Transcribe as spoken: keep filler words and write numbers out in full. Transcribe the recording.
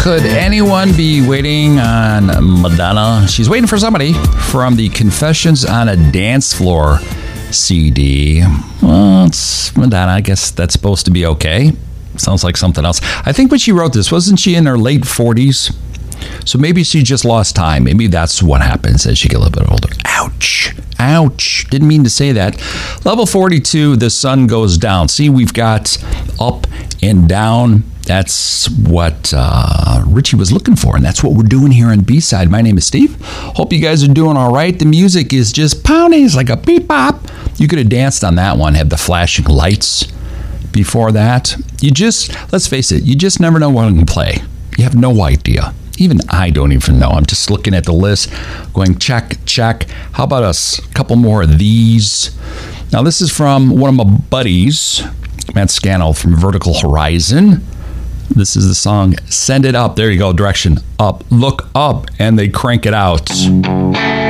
Could anyone be waiting on Madonna? She's waiting for somebody from the Confessions on a Dance Floor C D. Well, it's Madonna. I guess that's supposed to be okay. Sounds like something else. I think when she wrote this, wasn't she in her late forties? So maybe she just lost time. Maybe that's what happens as you get a little bit older. Ouch. Ouch. Didn't mean to say that. Level forty-two, the sun goes down. See, we've got up and down. That's what uh, Richie was looking for, and that's what we're doing here on B-Side. My name is Steve. Hope you guys are doing all right. The music is just pounding. It's like a beep-bop. You could have danced on that one, had the flashing lights before that. You just, let's face it, you just never know what I'm going to play. You have no idea. Even I don't even know. I'm just looking at the list, going check, check. How about us? A couple more of these. Now, this is from one of my buddies, Matt Scannell from Vertical Horizon. This is the song Send It Up. There you go. Direction up. Look up. And they crank it out.